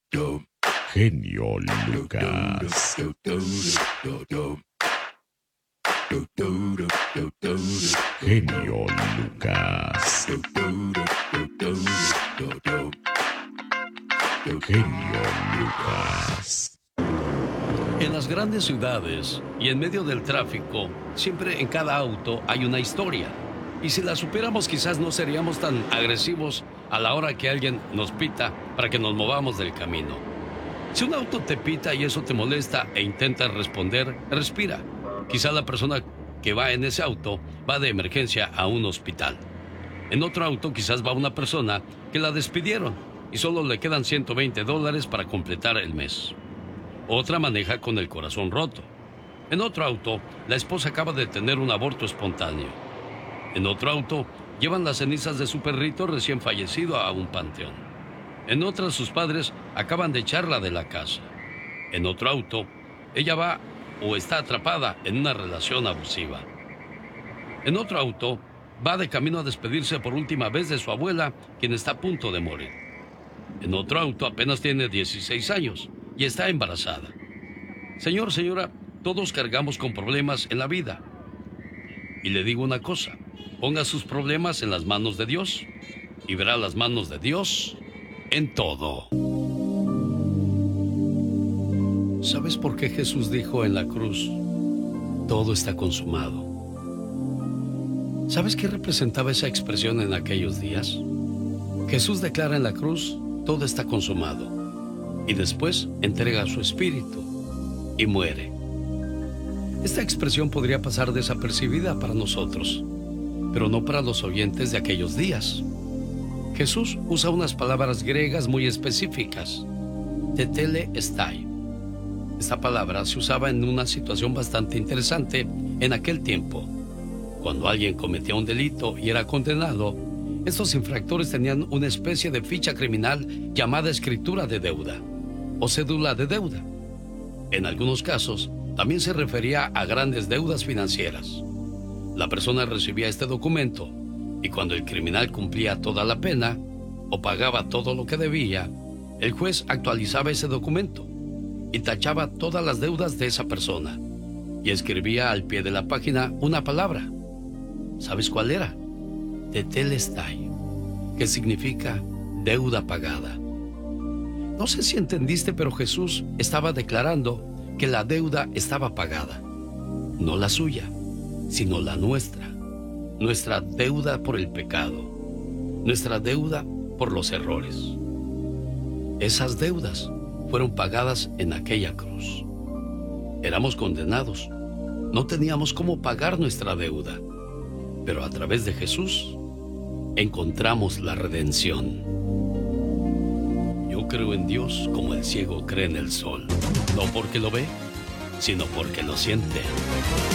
Genio Lucas. Genio Lucas. Genio Lucas. En las grandes ciudades y en medio del tráfico, siempre en cada auto hay una historia. Y si la supiéramos, quizás no seríamos tan agresivos a la hora que alguien nos pita para que nos movamos del camino. Si un auto te pita y eso te molesta e intentas responder, respira. Quizá la persona que va en ese auto va de emergencia a un hospital. En otro auto quizás va una persona que la despidieron y solo le quedan $120 para completar el mes. Otra maneja con el corazón roto. En otro auto, la esposa acaba de tener un aborto espontáneo. En otro auto, llevan las cenizas de su perrito recién fallecido a un panteón. En otra, sus padres acaban de echarla de la casa. En otro auto, ella va o está atrapada en una relación abusiva. En otro auto, va de camino a despedirse por última vez de su abuela, quien está a punto de morir. En otro auto, apenas tiene 16 años y está embarazada. Señor, señora, todos cargamos con problemas en la vida. Y le digo una cosa, ponga sus problemas en las manos de Dios y verá las manos de Dios en todo. ¿Sabes por qué Jesús dijo en la cruz, todo está consumado? ¿Sabes qué representaba esa expresión en aquellos días? Jesús declara en la cruz, todo está consumado. Y después entrega su espíritu y muere. Esta expresión podría pasar desapercibida para nosotros, pero no para los oyentes de aquellos días. Jesús usa unas palabras griegas muy específicas, tetelestai. Esta palabra se usaba en una situación bastante interesante en aquel tiempo. Cuando alguien cometía un delito y era condenado, estos infractores tenían una especie de ficha criminal llamada escritura de deuda o cédula de deuda. En algunos casos, también se refería a grandes deudas financieras. La persona recibía este documento y cuando el criminal cumplía toda la pena o pagaba todo lo que debía, el juez actualizaba ese documento y tachaba todas las deudas de esa persona y escribía al pie de la página una palabra. ¿Sabes cuál era? Tetelestai, que significa deuda pagada. No sé si entendiste, pero Jesús estaba declarando que la deuda estaba pagada. No la suya, sino la nuestra. Nuestra deuda por el pecado. Nuestra deuda por los errores. Esas deudas fueron pagadas en aquella cruz. Éramos condenados. No teníamos cómo pagar nuestra deuda. Pero a través de Jesús encontramos la redención. Yo creo en Dios como el ciego cree en el sol, no porque lo ve, sino porque lo siente.